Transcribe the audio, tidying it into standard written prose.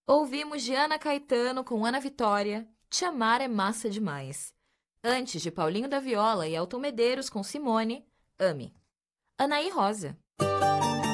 Ouvimos de Ana Caetano com Ana Vitória, Te Amar é Massa Demais. Antes de Paulinho da Viola e Elton Medeiros com Simone, Ame. Anaí Rosa.